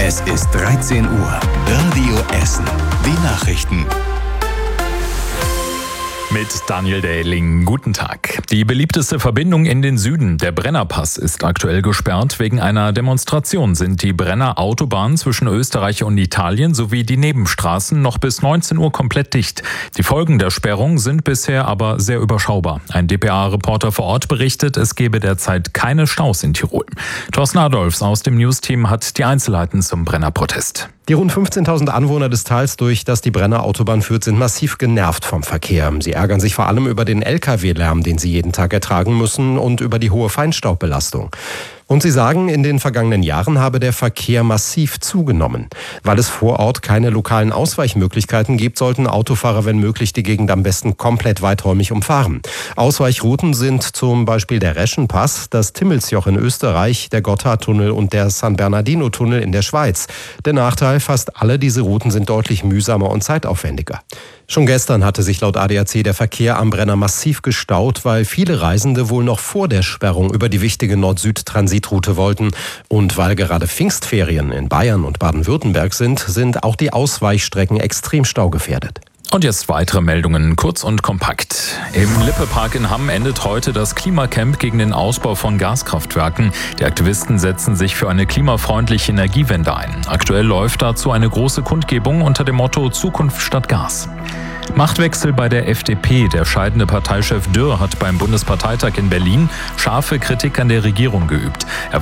Es ist 13 Uhr. Radio Essen. Die Nachrichten. Mit Daniel Dähling. Guten Tag. Die beliebteste Verbindung in den Süden, der Brennerpass, ist aktuell gesperrt. Wegen einer Demonstration sind die Brenner Autobahn zwischen Österreich und Italien sowie die Nebenstraßen noch bis 19 Uhr komplett dicht. Die Folgen der Sperrung sind bisher aber sehr überschaubar. Ein dpa-Reporter vor Ort berichtet, es gebe derzeit keine Staus in Tirol. Thorsten Adolfs aus dem News-Team hat die Einzelheiten zum Brennerprotest. Die rund 15.000 Anwohner des Tals, durch das die Brenner Autobahn führt, sind massiv genervt vom Verkehr. Sie ärgern sich vor allem über den Lkw-Lärm, den sie jeden Tag ertragen müssen, und über die hohe Feinstaubbelastung. Und sie sagen, in den vergangenen Jahren habe der Verkehr massiv zugenommen. Weil es vor Ort keine lokalen Ausweichmöglichkeiten gibt, sollten Autofahrer, wenn möglich, die Gegend am besten komplett weiträumig umfahren. Ausweichrouten sind zum Beispiel der Reschenpass, das Timmelsjoch in Österreich, der Gotthardtunnel und der San Bernardino-Tunnel in der Schweiz. Der Nachteil, fast alle diese Routen sind deutlich mühsamer und zeitaufwendiger. Schon gestern hatte sich laut ADAC der Verkehr am Brenner massiv gestaut, weil viele Reisende wohl noch vor der Sperrung über die wichtige Nord-Süd-Transitroute wollten. Und weil gerade Pfingstferien in Bayern und Baden-Württemberg sind auch die Ausweichstrecken extrem staugefährdet. Und jetzt weitere Meldungen, kurz und kompakt. Im Lippe-Park in Hamm endet heute das Klimacamp gegen den Ausbau von Gaskraftwerken. Die Aktivisten setzen sich für eine klimafreundliche Energiewende ein. Aktuell läuft dazu eine große Kundgebung unter dem Motto Zukunft statt Gas. Machtwechsel bei der FDP. Der scheidende Parteichef Dürr hat beim Bundesparteitag in Berlin scharfe Kritik an der Regierung geübt.